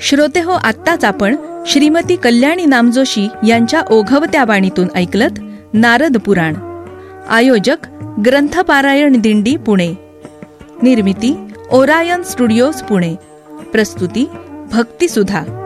श्रोतेहो, आत्ताच आपण श्रीमती कल्याणी नामजोशी यांच्या ओघवत्या वाणीतून ऐकलत नारद पुराण. आयोजक ग्रंथपारायण दिंडी पुणे. निर्मिती ओरायन स्टुडिओज पुणे. प्रस्तुती भक्तिसुधा.